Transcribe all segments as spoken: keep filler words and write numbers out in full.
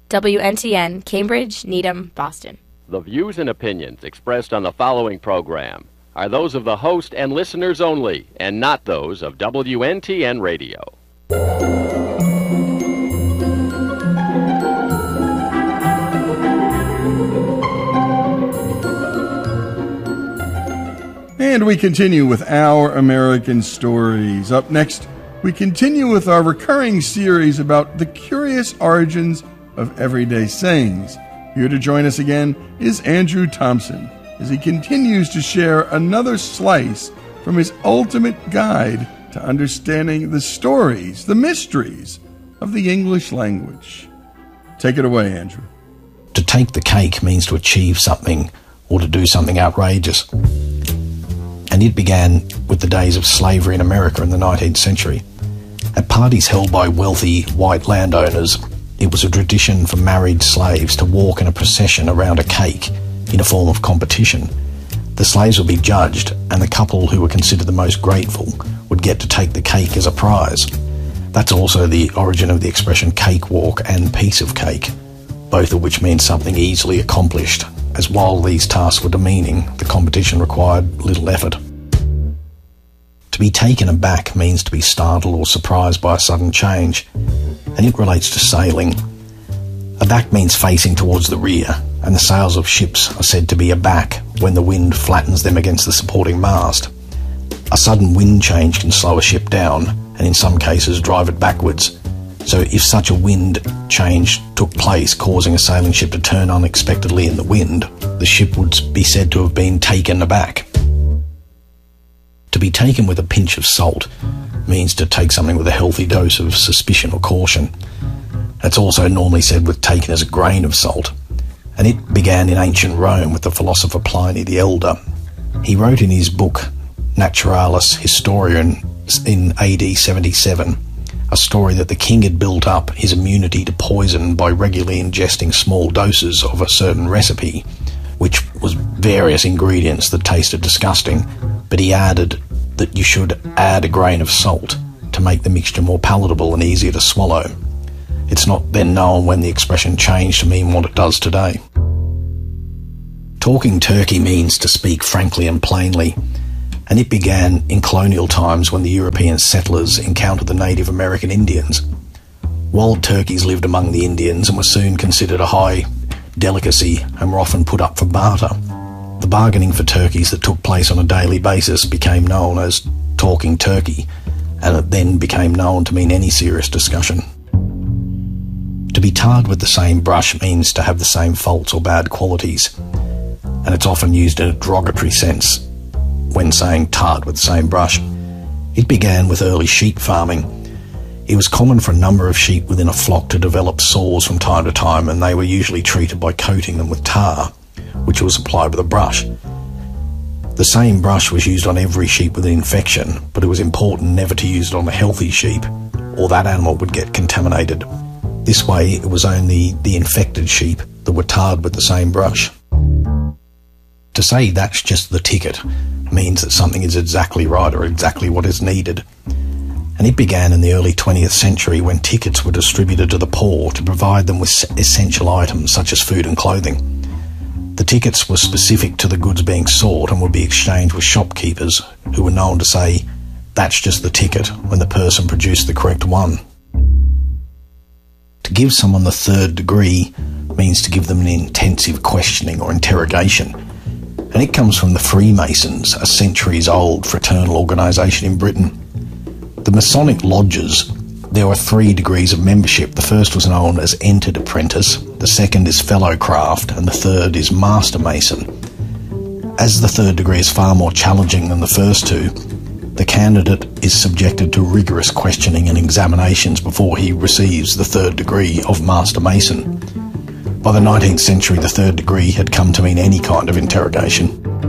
W N T N, Cambridge, Needham, Boston. The views and opinions expressed on the following program are those of the host and listeners only, and not those of W N T N Radio. And we continue with Our American Stories. Up next, we continue with our recurring series about the curious origins of everyday sayings. Here to join us again is Andrew Thompson, as he continues to share another slice from his ultimate guide to understanding the stories, the mysteries of the English language. Take it away, Andrew. To take the cake means to achieve something or to do something outrageous. And it began with the days of slavery in America in the nineteenth century. At parties held by wealthy white landowners, it was a tradition for married slaves to walk in a procession around a cake in a form of competition. The slaves would be judged, and the couple who were considered the most grateful would get to take the cake as a prize. That's also the origin of the expression cakewalk and piece of cake, both of which mean something easily accomplished, as while these tasks were demeaning, the competition required little effort. To be taken aback means to be startled or surprised by a sudden change, and it relates to sailing. Aback means facing towards the rear, and the sails of ships are said to be aback when the wind flattens them against the supporting mast. A sudden wind change can slow a ship down, and in some cases drive it backwards. So if such a wind change took place, causing a sailing ship to turn unexpectedly in the wind, the ship would be said to have been taken aback. To be taken with a pinch of salt means to take something with a healthy dose of suspicion or caution. It's also normally said with taken as a grain of salt, and it began in ancient Rome with the philosopher Pliny the Elder. He wrote in his book Naturalis Historia in A D seventy-seven a story that the king had built up his immunity to poison by regularly ingesting small doses of a certain recipe, which was various ingredients that tasted disgusting, but he added that you should add a grain of salt to make the mixture more palatable and easier to swallow. It's not then known when the expression changed to mean what it does today. Talking turkey means to speak frankly and plainly, and it began in colonial times when the European settlers encountered the Native American Indians. Wild turkeys lived among the Indians and were soon considered a high delicacy and were often put up for barter. The bargaining for turkeys that took place on a daily basis became known as talking turkey, and it then became known to mean any serious discussion. To be tarred with the same brush means to have the same faults or bad qualities, and it's often used in a derogatory sense when saying tarred with the same brush. It began with early sheep farming. It was common for a number of sheep within a flock to develop sores from time to time, and they were usually treated by coating them with tar, which was applied with a brush. The same brush was used on every sheep with an infection, but it was important never to use it on a healthy sheep, or that animal would get contaminated. This way, it was only the infected sheep that were tarred with the same brush. To say that's just the ticket means that something is exactly right or exactly what is needed. And it began in the early twentieth century when tickets were distributed to the poor to provide them with essential items such as food and clothing. The tickets were specific to the goods being sought and would be exchanged with shopkeepers who were known to say, "That's just the ticket," when the person produced the correct one. To give someone the third degree means to give them an intensive questioning or interrogation. And it comes from the Freemasons, a centuries-old fraternal organisation in Britain. The Masonic lodges, there were three degrees of membership. The first was known as entered apprentice, the second is fellow craft, and the third is master mason. As the third degree is far more challenging than the first two, the candidate is subjected to rigorous questioning and examinations before he receives the third degree of master mason. By the nineteenth century, the third degree had come to mean any kind of interrogation.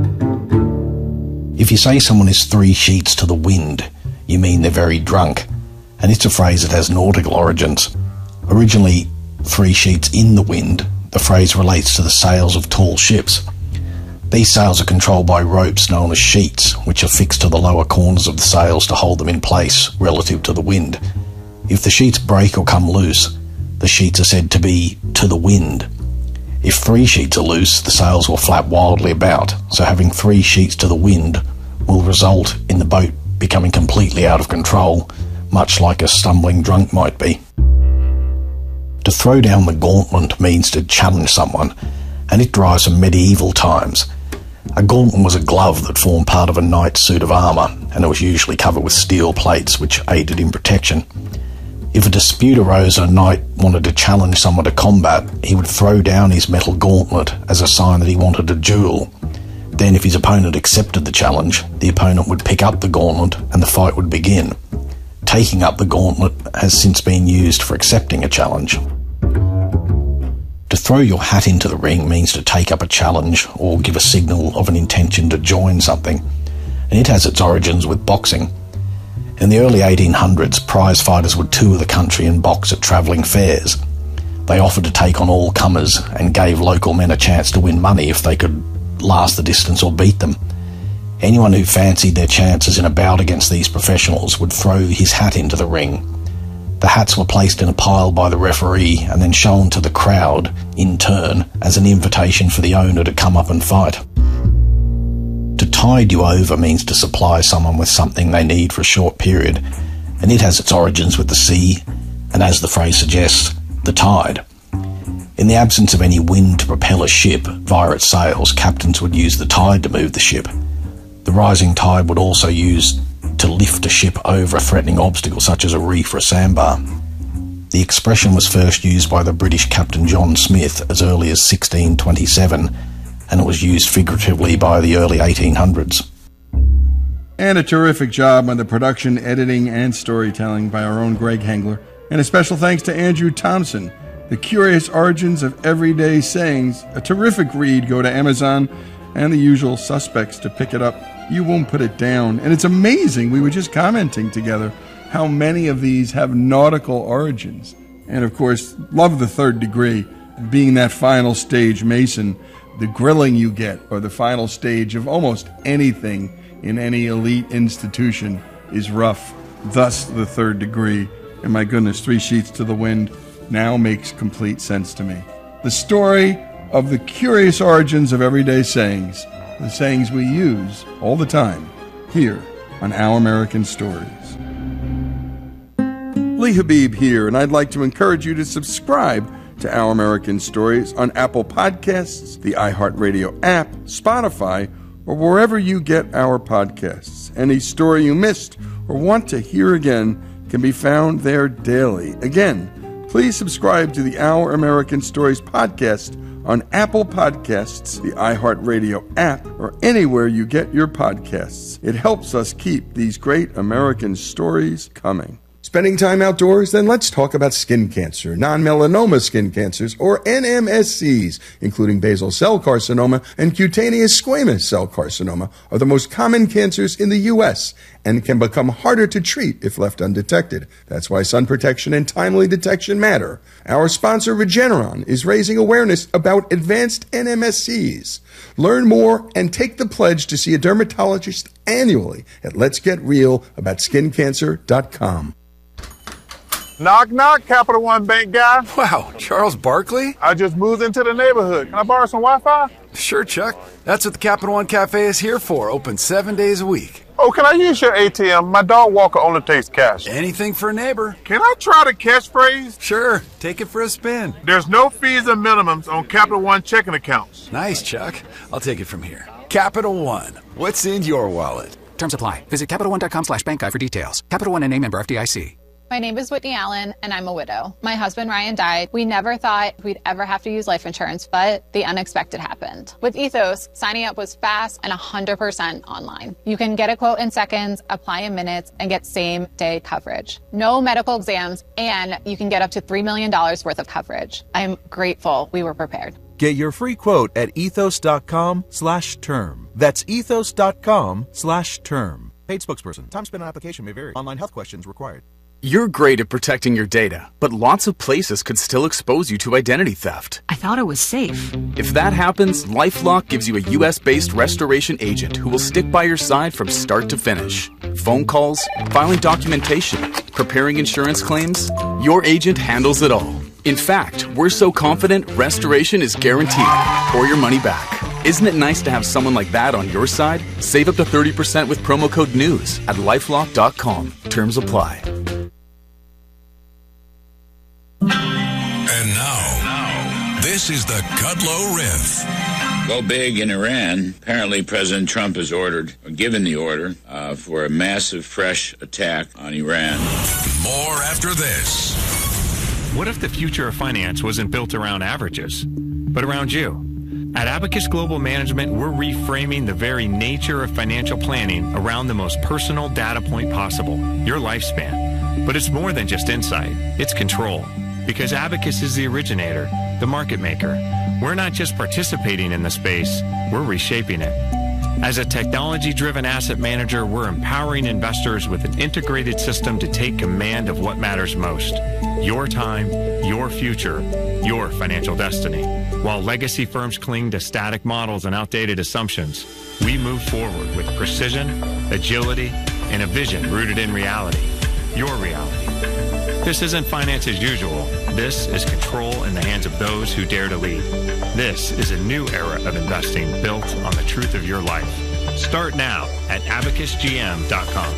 If you say someone is three sheets to the wind, you mean they're very drunk, and it's a phrase that has nautical origins. Originally, three sheets in the wind, the phrase relates to the sails of tall ships. These sails are controlled by ropes known as sheets, which are fixed to the lower corners of the sails to hold them in place relative to the wind. If the sheets break or come loose, The sheets are said to be to the wind. If three sheets are loose, the sails will flap wildly about, so having three sheets to the wind will result in the boat becoming completely out of control, much like a stumbling drunk might be. To throw down the gauntlet means to challenge someone, and it derives from medieval times. A gauntlet was a glove that formed part of a knight's suit of armour, and it was usually covered with steel plates which aided in protection. If a dispute arose and a knight wanted to challenge someone to combat, he would throw down his metal gauntlet as a sign that he wanted a duel. Then, if his opponent accepted the challenge, the opponent would pick up the gauntlet and the fight would begin. Taking up the gauntlet has since been used for accepting a challenge. To throw your hat into the ring means to take up a challenge or give a signal of an intention to join something, and it has its origins with boxing. In the early eighteen hundreds, prize fighters would tour the country and box at travelling fairs. They offered to take on all comers and gave local men a chance to win money if they could last the distance or beat them. Anyone who fancied their chances in a bout against these professionals would throw his hat into the ring. The hats were placed in a pile by the referee and then shown to the crowd in turn as an invitation for the owner to come up and fight. To tide you over means to supply someone with something they need for a short period, and it has its origins with the sea, and as the phrase suggests, the tide. In the absence of any wind to propel a ship via its sails, captains would use the tide to move the ship. The rising tide would also use to lift a ship over a threatening obstacle such as a reef or a sandbar. The expression was first used by the British Captain John Smith as early as sixteen twenty-seven, and it was used figuratively by the early eighteen hundreds. And a terrific job on the production, editing, and storytelling by our own Greg Hengler. And a special thanks to Andrew Thompson. The Curious Origins of Everyday Sayings, a terrific read. Go to Amazon and the usual suspects to pick it up. You won't put it down. And it's amazing, we were just commenting together, how many of these have nautical origins. And of course, love the third degree, being that final stage Mason, the grilling you get, or the final stage of almost anything in any elite institution is rough. Thus the third degree. And my goodness, three sheets to the wind now makes complete sense to me. The story of the curious origins of everyday sayings, the sayings we use all the time, here on Our American Stories. Lee Habib here, and I'd like to encourage you to subscribe to Our American Stories on Apple Podcasts, the iHeartRadio app, Spotify, or wherever you get our podcasts. Any story you missed or want to hear again can be found there daily. Again, please subscribe to the Our American Stories podcast on Apple Podcasts, the iHeartRadio app, or anywhere you get your podcasts. It helps us keep these great American stories coming. Spending time outdoors? Then let's talk about skin cancer, non-melanoma skin cancers, or N M S Cs, including basal cell carcinoma and cutaneous squamous cell carcinoma, are the most common cancers in the U S and can become harder to treat if left undetected. That's why sun protection and timely detection matter. Our sponsor, Regeneron, is raising awareness about advanced N M S Cs. Learn more and take the pledge to see a dermatologist annually at lets get real about skin cancer dot com. Knock, knock, Capital One Bank guy. Wow, Charles Barkley? I just moved into the neighborhood. Can I borrow some Wi-Fi? Sure, Chuck. That's what the Capital One Cafe is here for, open seven days a week. Oh, can I use your A T M? My dog walker only takes cash. Anything for a neighbor. Can I try the catchphrase? Sure, take it for a spin. There's no fees or minimums on Capital One checking accounts. Nice, Chuck. I'll take it from here. Capital One. What's in your wallet? Terms apply. Visit Capital One dot com slash bank guide for details. Capital One and a member F D I C. My name is Whitney Allen, and I'm a widow. My husband, Ryan, died. We never thought we'd ever have to use life insurance, but the unexpected happened. With Ethos, signing up was fast and one hundred percent online. You can get a quote in seconds, apply in minutes, and get same-day coverage. No medical exams, and you can get up to three million dollars worth of coverage. I'm grateful we were prepared. Get your free quote at ethos.com slash term. That's ethos.com slash term. Paid spokesperson. Time spent on application may vary. Online health questions required. You're great at protecting your data, but lots of places could still expose you to identity theft. I thought it was safe. If that happens, LifeLock gives you a U S-based restoration agent who will stick by your side from start to finish. Phone calls, filing documentation, preparing insurance claims, your agent handles it all. In fact, we're so confident restoration is guaranteed or your money back. Isn't it nice to have someone like that on your side? Save up to thirty percent with promo code NEWS at lifelock dot com. Terms apply. And now, this is the Kudlow Riff. Go big in Iran. Apparently, President Trump has ordered, or given the order, uh, for a massive, fresh attack on Iran. More after this. What if the future of finance wasn't built around averages, but around you? At Abacus Global Management, we're reframing the very nature of financial planning around the most personal data point possible, your lifespan. But it's more than just insight, it's control. Because Abacus is the originator, the market maker. We're not just participating in the space, we're reshaping it. As a technology-driven asset manager, we're empowering investors with an integrated system to take command of what matters most. Your time, your future, your financial destiny. While legacy firms cling to static models and outdated assumptions, we move forward with precision, agility, and a vision rooted in reality. Your reality. This isn't finance as usual. This is control in the hands of those who dare to lead. This is a new era of investing built on the truth of your life. Start now at abacus g m dot com.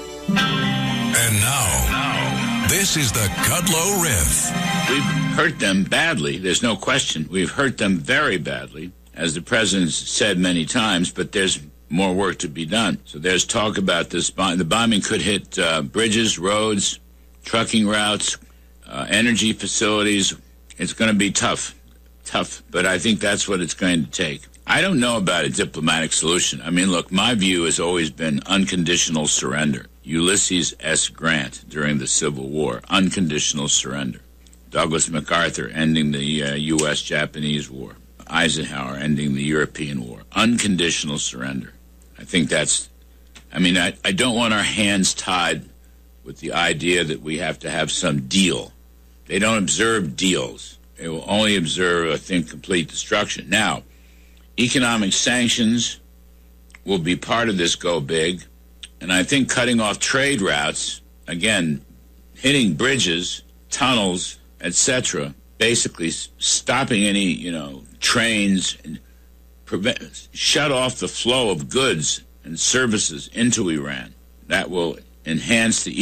And now, now, this is the Kudlow Riff. We've hurt them badly. There's no question. We've hurt them very badly, as the president's said many times, but there's more work to be done. So there's talk about this. The bombing could hit uh, bridges, roads, trucking routes, uh, energy facilities. It's going to be tough, tough, but I think that's what it's going to take. I don't know about a diplomatic solution. I mean, look, my view has always been unconditional surrender. Ulysses S. Grant during the Civil War, unconditional surrender. Douglas MacArthur ending the uh, U S Japanese War. Eisenhower ending the European War. Unconditional surrender. I think that's, I mean, I, I don't want our hands tied with the idea that we have to have some deal. They don't observe deals. They will only observe, I think, complete destruction. Now, economic sanctions will be part of this go big, and I think cutting off trade routes, again, hitting bridges, tunnels, et cetera, basically stopping any, you know, trains, and prevent, shut off the flow of goods and services into Iran. That will enhance the